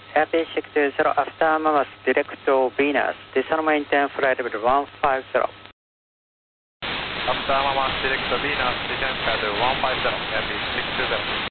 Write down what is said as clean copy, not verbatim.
AP60 after Mamas direct to Venus, descend maintain flight level 150. After Mamas direct to Venus, descend flight level 150, AP620.